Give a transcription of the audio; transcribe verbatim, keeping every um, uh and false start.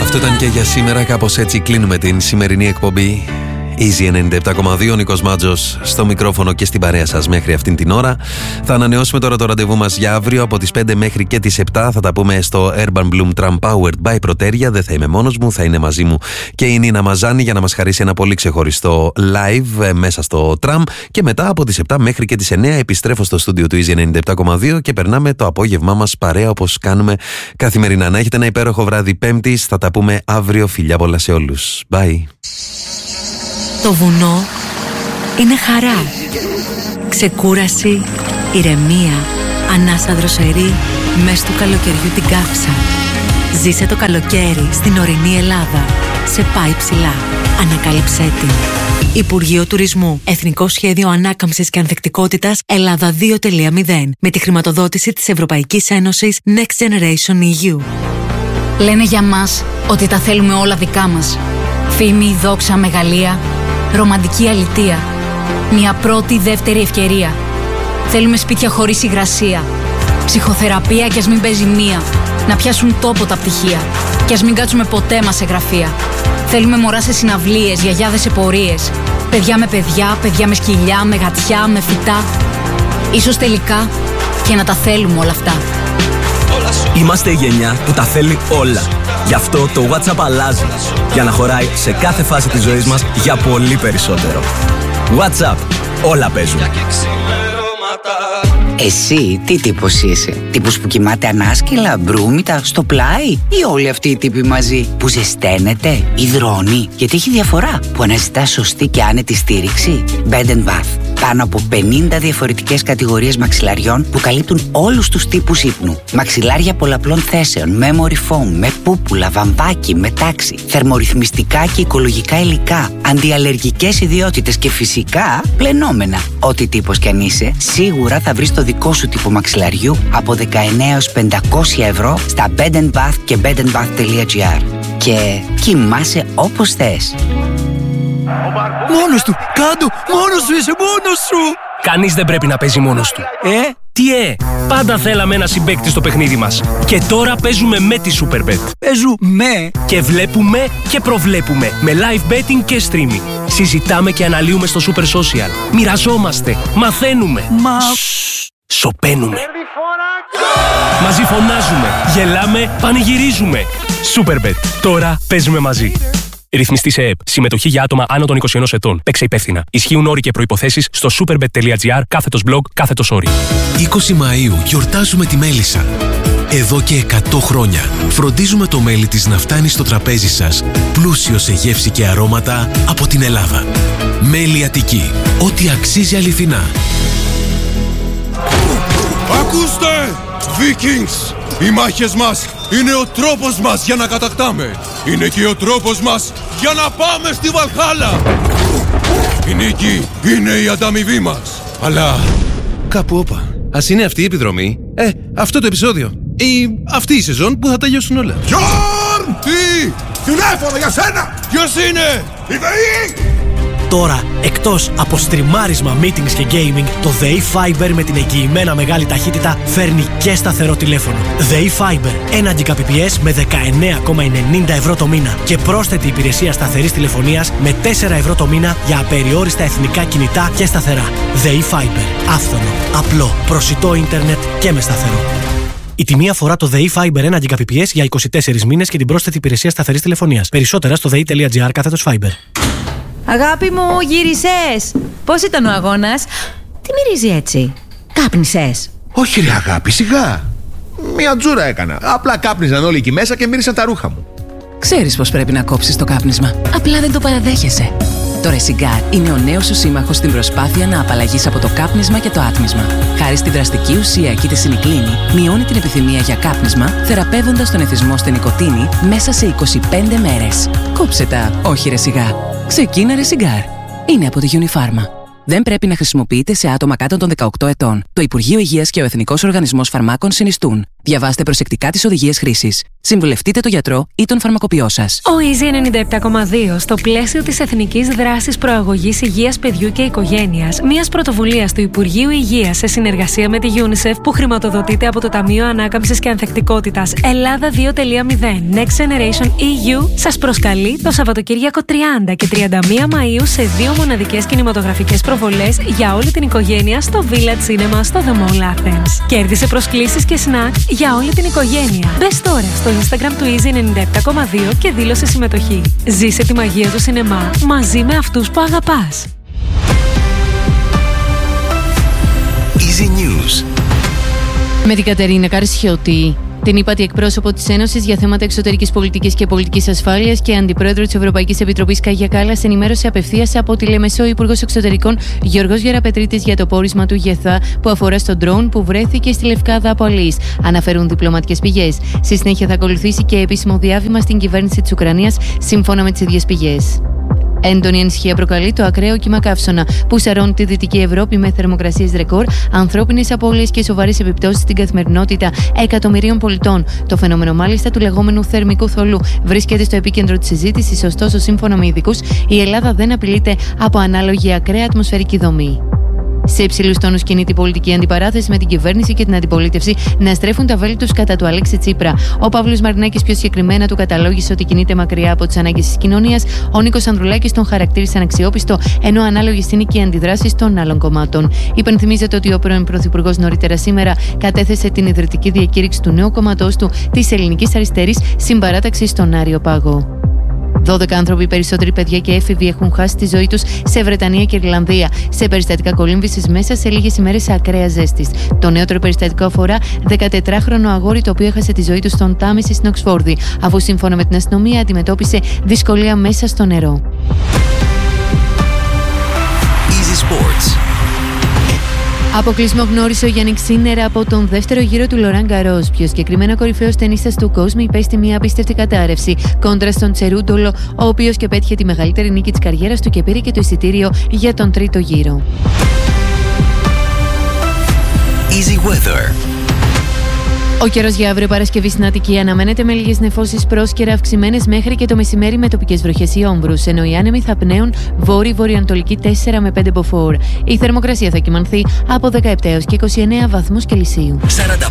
Αυτό ήταν και για σήμερα. Κάπως έτσι κλείνουμε την σημερινή εκπομπή. Easy ενενήντα επτά κόμμα δύο, Νίκος Μάτζος στο μικρόφωνο και στην παρέα σας μέχρι αυτήν την ώρα. Θα ανανεώσουμε τώρα το ραντεβού μας για αύριο από τις πέντε μέχρι και τις επτά. Θα τα πούμε στο Urban Bloom Tram Powered by Proteria. Δεν θα είμαι μόνος μου, θα είναι μαζί μου και η Νίνα Μαζάνη για να μας χαρίσει ένα πολύ ξεχωριστό live μέσα στο tram. Και μετά από τις επτά μέχρι και τις εννιά επιστρέφω στο στούντιο του Easy ενενήντα επτά κόμμα δύο και περνάμε το απόγευμά μας παρέα όπως κάνουμε καθημερινά. Να έχετε ένα υπέροχο βράδυ Πέμπτης. Θα τα πούμε αύριο. Φιλιά πολλά σε όλους. Bye. Το βουνό είναι χαρά, ξεκούραση, ηρεμία, ανάσα δροσερή, μες του καλοκαιριού την κάψα. Ζήσε το καλοκαίρι στην ορεινή Ελλάδα, σε πάει ψηλά, ανακάλυψέ την. Υπουργείο Τουρισμού, Εθνικό Σχέδιο Ανάκαμψης και Ανθεκτικότητας Ελλάδα δύο κόμμα μηδέν, με τη χρηματοδότηση της Ευρωπαϊκής Ένωσης Next Generation ι γιου. Λένε για μας ότι τα θέλουμε όλα δικά μας. Φήμη, δόξα, μεγαλεία, ρομαντική αλητεία. Μια πρώτη, δεύτερη ευκαιρία. Θέλουμε σπίτια χωρίς υγρασία. Ψυχοθεραπεία κι ας μην παίζει μία. Να πιάσουν τόπο τα πτυχία. Κι ας μην κάτσουμε ποτέ μας σε γραφεία. Θέλουμε μωρά σε συναυλίες, γιαγιάδες σε πορείες. Παιδιά με παιδιά, παιδιά με σκυλιά, με γατιά, με φυτά. Ίσως τελικά και να τα θέλουμε όλα αυτά. Είμαστε η γενιά που τα θέλει όλα. Γι' αυτό το WhatsApp αλλάζει, για να χωράει σε κάθε φάση της ζωής μας για πολύ περισσότερο. WhatsApp. Όλα παίζουν. Εσύ τι τύπος είσαι? Τύπος που κοιμάται ανάσκελα, μπρούμητα, στο πλάι? Ή όλοι αυτοί οι τύποι μαζί που ζεσταίνεται, υδρώνει? Γιατί έχει διαφορά που αναζητά σωστή και άνετη στήριξη. Bed and Bath. Πάνω από πενήντα διαφορετικές κατηγορίες μαξιλαριών που καλύπτουν όλους τους τύπους ύπνου. Μαξιλάρια πολλαπλών θέσεων, memory foam, με πούπουλα, βαμβάκι, με τάξη, θερμορυθμιστικά και οικολογικά υλικά, αντιαλλεργικές ιδιότητες και φυσικά πλενόμενα. Ό,τι τύπος κι αν είσαι, σίγουρα θα βρεις το δικό σου τύπο μαξιλαριού από δεκαεννέα έως πεντακόσια ευρώ στα Bed and Bath και bed and bath τελεία gr. Και κοιμάσαι όπως θες. Μόνος του! Κάντο! Μόνος σου είσαι! Μόνος σου! Κανείς δεν πρέπει να παίζει μόνος του. Ε? Τι ε! Πάντα θέλαμε ένα συμπαίκτη στο παιχνίδι μας. Και τώρα παίζουμε με τη Superbet. Παίζουμε! Και βλέπουμε και προβλέπουμε με live betting και streaming. Συζητάμε και αναλύουμε στο Super Social. Μοιραζόμαστε, μαθαίνουμε. Μα... Σωπαίνουμε. Μαζί φωνάζουμε, γελάμε, πανηγυρίζουμε. Superbet. Τώρα παίζουμε μαζί. Ρυθμιστή σε ΕΕΠ. Συμμετοχή για άτομα άνω των είκοσι ενός ετών. Παίξε υπεύθυνα. Ισχύουν όροι και προϋποθέσεις στο superbet τελεία gr κάθετος blog κάθετος όροι. είκοσι Μαΐου γιορτάζουμε τη Μέλισσα. Εδώ και εκατό χρόνια φροντίζουμε το μέλι της να φτάνει στο τραπέζι σας πλούσιο σε γεύση και αρώματα από την Ελλάδα. Μέλι Αττική. Ό,τι αξίζει αληθινά. Ακούστε! Vikings! Οι μάχες μας είναι ο τρόπος μας για να κατακτάμε. Είναι και ο τρόπος μας για να πάμε στη Βαλχάλα. Η νίκη είναι η ανταμοιβή μας. Αλλά κάπου όπα. Ας είναι αυτή η επιδρομή. Ε, αυτό το επεισόδιο. Ή αυτή η σεζόν που θα τελειώσουν όλα. Γιόρν! Τι! Τηλέφωνο για σένα! Ποιος είναι? Η ΔΕΗ! Τώρα, εκτός από στριμάρισμα, meetings και gaming, το ΔΕΗ Fiber με την εγγυημένα μεγάλη ταχύτητα φέρνει και σταθερό τηλέφωνο. ΔΕΗ Fiber, ένα Gbps με δεκαεννέα κόμμα ενενήντα ευρώ το μήνα και πρόσθετη υπηρεσία σταθερής τηλεφωνίας με τέσσερα ευρώ το μήνα για απεριόριστα εθνικά κινητά και σταθερά. ΔΕΗ Fiber, άφθονο, απλό, προσιτό ίντερνετ και με σταθερό. Η τιμή αφορά το ΔΕΗ Fiber ένα Gbps για είκοσι τέσσερις μήνες και την πρόσθετη υπηρεσία σταθερής τηλεφωνίας. Περισσότερα στο δei τελεία gr κάθετος Fiber. Αγάπη μου, γύρισες! Πώς ήταν ο αγώνας? Τι μυρίζει έτσι? Κάπνισες? Όχι ρε αγάπη, σιγά. Μια τζούρα έκανα. Απλά κάπνιζαν όλοι εκεί μέσα και μύρισαν τα ρούχα μου. Ξέρεις πως πρέπει να κόψεις το κάπνισμα. Απλά δεν το παραδέχεσαι. Το Resigar είναι ο νέος σου σύμμαχος στην προσπάθεια να απαλλαγείς από το κάπνισμα και το άτμισμα. Χάρη στη δραστική ουσία κητεσινικλίνη, μειώνει την επιθυμία για κάπνισμα, θεραπεύοντας τον εθισμό στη νοικοτήνη μέσα σε είκοσι πέντε μέρες. Κόψε τα, όχι Resigar. Ξεκίνα Resigar. Είναι από τη Unifarma. Δεν πρέπει να χρησιμοποιείται σε άτομα κάτω των δεκαοκτώ ετών. Το Υπουργείο Υγείας και ο Εθνικός Οργανισμός Φαρμάκων συνιστούν. Διαβάστε προσεκτικά τις οδηγίες χρήσης. Συμβουλευτείτε τον γιατρό ή τον φαρμακοποιό σας. Ο Easy ενενήντα επτά κόμμα δύο, στο πλαίσιο της Εθνικής Δράσης Προαγωγής Υγείας Παιδιού και Οικογένειας, μιας πρωτοβουλίας του Υπουργείου Υγείας σε συνεργασία με τη UNICEF, που χρηματοδοτείται από το Ταμείο Ανάκαμψης και Ανθεκτικότητας Ελλάδα δύο τελεία μηδέν Next Generation ι γιου, σας προσκαλεί το Σαββατοκύριακο τριάντα και τριάντα μία Μαΐου σε δύο μοναδικές κινηματογραφικές προβολές για όλη την οικογένεια στο Village Cinema στο The Mall Athens. Κέρδισε προσκλήσεις και σνακ για όλη την οικογένεια. Μπες τώρα στο Instagram του Easy ενενήντα επτά κόμμα δύο και δήλωσε συμμετοχή. Ζήσε τη μαγεία του σινεμά μαζί με αυτούς που αγαπάς. Easy News. Με την Κατερίνα Καρσιώτη, την ύπατη εκπρόσωπο της Ένωσης για θέματα εξωτερικής πολιτικής και πολιτικής ασφάλειας και αντιπρόεδρο της Ευρωπαϊκής Επιτροπής Κάγια Κάλλας, ενημέρωσε απευθείας από τη Λεμεσό ο Υπουργός Εξωτερικών Γιώργος Γεραπετρίτης για το πόρισμα του ΓΕΘΑ που αφορά στο ντρόουν που βρέθηκε στη Λευκάδα από Αλής, αναφέρουν διπλωματικές πηγές. Στη συνέχεια θα ακολουθήσει και επίσημο διάβημα στην κυβέρνηση της Ουκρανίας, σύμφωνα με τις ίδιες πηγές. Έντονη ανησυχία προκαλεί το ακραίο κύμα καύσωνα που σαρώνει τη Δυτική Ευρώπη με θερμοκρασίες ρεκόρ, ανθρώπινες απώλειες και σοβαρές επιπτώσεις στην καθημερινότητα εκατομμυρίων πολιτών. Το φαινόμενο, μάλιστα, του λεγόμενου θερμικού θολού βρίσκεται στο επίκεντρο της συζήτησης, ωστόσο, σύμφωνα με ειδικούς, η Ελλάδα δεν απειλείται από ανάλογη ακραία ατμοσφαιρική δομή. Σε υψηλούς τόνους κινείται η πολιτική αντιπαράθεση με την κυβέρνηση και την αντιπολίτευση να στρέφουν τα βέλη τους κατά του Αλέξη Τσίπρα. Ο Παύλος Μαρινάκης πιο συγκεκριμένα του καταλόγησε ότι κινείται μακριά από τις ανάγκες της κοινωνίας. Ο Νίκος Ανδρουλάκης τον χαρακτήρισε αναξιόπιστο, ενώ ανάλογες είναι και οι αντιδράσεις των άλλων κομμάτων. Υπενθυμίζεται ότι ο πρώην Πρωθυπουργός νωρίτερα σήμερα κατέθεσε την ιδρυτική διακήρυξη του νέου κόμματός του, της Ελληνικής Αριστερής Συμπαράταξης, στον Άριο Πάγο. δώδεκα άνθρωποι, περισσότεροι παιδιά και έφηβοι, έχουν χάσει τη ζωή τους σε Βρετανία και Ιρλανδία σε περιστατικά κολύμβησης μέσα σε λίγες ημέρες ακραίας ζέστης. Το νεότερο περιστατικό αφορά δεκατετράχρονο αγόρι το οποίο έχασε τη ζωή του στον Τάμεση στην Οξφόρδη, αφού σύμφωνα με την αστυνομία αντιμετώπισε δυσκολία μέσα στο νερό. Easy Sports. Αποκλεισμό γνώρισε ο Γιάννικ Σίνερ από τον δεύτερο γύρο του Λοράν Γκαρός. Πιο συγκεκριμένα, κορυφαίος τενίστας του κόσμου υπέστη μια απίστευτη κατάρρευση κόντρα στον Τσερούντολο, ο οποίος και πέτυχε τη μεγαλύτερη νίκη της καριέρας του και πήρε και το εισιτήριο για τον τρίτο γύρο. Easy Weather. Ο καιρός για αύριο Παρασκευή στην Αττική αναμένεται με λίγες νεφώσεις πρόσκαιρα αυξημένες μέχρι και το μεσημέρι με τοπικές βροχές ή όμβρους, ενώ οι άνεμοι θα πνέουν βόρειο-βορειοανατολική τέσσερα με πέντε μποφόρ. Η θερμοκρασία θα κυμανθεί από δεκαεπτά έως και είκοσι εννέα βαθμούς Κελσίου.